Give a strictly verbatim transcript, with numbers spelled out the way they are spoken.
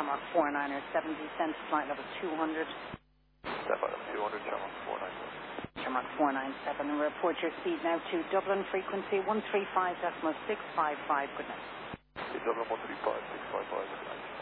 Shamrock four niner seven, descend to flight level two hundred. Step out of two hundred, Shamrock four nine seven. Shamrock four nine seven, and report your speed now to Dublin, frequency one three five point six five five. Good night. Dublin one three five point six five five, good night.